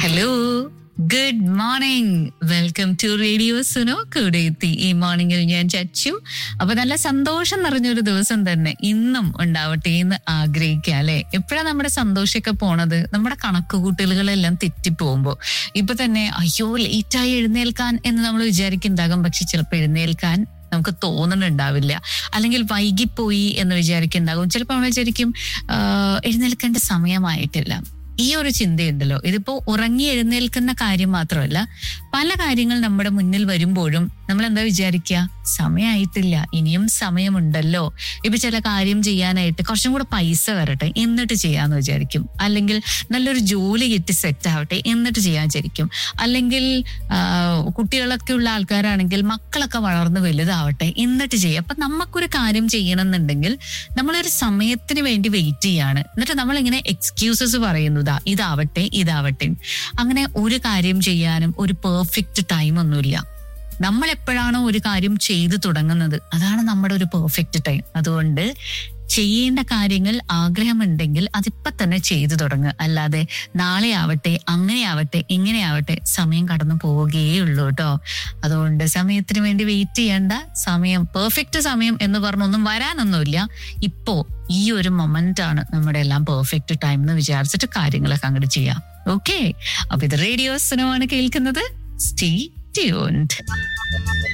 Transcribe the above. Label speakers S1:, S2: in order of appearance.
S1: Hello, good morning. Welcome to radio Suno. കൂടെ എത്തി ഈ മോർണിംഗിൽ ഞാൻ ചച്ചു. അപ്പൊ നല്ല സന്തോഷം നിറഞ്ഞൊരു ദിവസം തന്നെ ഇന്നും ഉണ്ടാവട്ടെ എന്ന് ആഗ്രഹിക്കുക അല്ലെ. എപ്പോഴാണ് നമ്മുടെ സന്തോഷമൊക്കെ പോണത്? നമ്മുടെ കണക്കുകൂട്ടലുകളെല്ലാം തെറ്റിപ്പോകുമ്പോ. ഇപ്പൊ തന്നെ അയ്യോ ലേറ്റായി എഴുന്നേൽക്കാൻ എന്ന് നമ്മൾ വിചാരിക്കുന്നുണ്ടാകും. പക്ഷെ ചിലപ്പോൾ എഴുന്നേൽക്കാൻ നമുക്ക് തോന്നുന്നുണ്ടാവില്ല. അല്ലെങ്കിൽ വൈകിപ്പോയി എന്ന് വിചാരിക്കുന്നുണ്ടാകും. ചിലപ്പോൾ നമ്മൾ വിചാരിക്കും എഴുന്നേൽക്കേണ്ട സമയമായിട്ടില്ല. ഈ ഒരു ചിന്തയുണ്ടല്ലോ, ഇതിപ്പോ ഉറങ്ങി എഴുന്നേൽക്കുന്ന കാര്യം മാത്രമല്ല, പല കാര്യങ്ങൾ നമ്മുടെ മുന്നിൽ വരുമ്പോഴും നമ്മൾ എന്താ വിചാരിക്കുക, സമയമായിട്ടില്ല, ഇനിയും സമയമുണ്ടല്ലോ. ഇപ്പൊ ചില കാര്യം ചെയ്യാനായിട്ട് കുറച്ചും കൂടെ പൈസ വരട്ടെ എന്നിട്ട് ചെയ്യാന്ന് വിചാരിക്കും. അല്ലെങ്കിൽ നല്ലൊരു ജോലി കിട്ടി സെറ്റ് ആവട്ടെ എന്നിട്ട് ചെയ്യാൻ വിചാരിക്കും. അല്ലെങ്കിൽ കുട്ടികളൊക്കെ ഉള്ള ആൾക്കാരാണെങ്കിൽ മക്കളൊക്കെ വളർന്ന് വലുതാവട്ടെ എന്നിട്ട് ചെയ്യാം. അപ്പൊ നമുക്കൊരു കാര്യം ചെയ്യണം എന്നുണ്ടെങ്കിൽ നമ്മളൊരു സമയത്തിന് വേണ്ടി വെയിറ്റ് ചെയ്യാണ്. എന്നിട്ട് നമ്മളിങ്ങനെ എക്സ്ക്യൂസസ് പറയുന്നു, ഇതാവട്ടെ. അങ്ങനെ ഒരു കാര്യം ചെയ്യാനും ഒരു പെർഫെക്റ്റ് ടൈം ഒന്നുമില്ല. നമ്മൾ എപ്പോഴാണോ ഒരു കാര്യം ചെയ്തു തുടങ്ങുന്നത് അതാണ് നമ്മുടെ ഒരു പെർഫെക്റ്റ് ടൈം. അതുകൊണ്ട് ചെയ്യേണ്ട കാര്യങ്ങൾ ആഗ്രഹമുണ്ടെങ്കിൽ അതിപ്പോ തന്നെ ചെയ്തു തുടങ്ങുക. അല്ലാതെ നാളെ ആവട്ടെ, അങ്ങനെയാവട്ടെ, ഇങ്ങനെയാവട്ടെ, സമയം കടന്നു പോവുകയുള്ളൂ കേട്ടോ. അതുകൊണ്ട് സമയത്തിന് വേണ്ടി വെയിറ്റ് ചെയ്യേണ്ട. സമയം, പെർഫെക്റ്റ് സമയം എന്ന് പറഞ്ഞൊന്നും വരാനൊന്നുമില്ല. ഇപ്പോ ഈ ഒരു മൊമെന്റ് ആണ് നമ്മുടെ എല്ലാം പെർഫെക്റ്റ് ടൈം എന്ന് വിചാരിച്ചിട്ട് കാര്യങ്ങളൊക്കെ അങ്ങോട്ട് ചെയ്യാം. ഓക്കെ, അപ്പൊ ഇത് റേഡിയോ സുനോ ആണ് കേൾക്കുന്നത്. Stay tuned.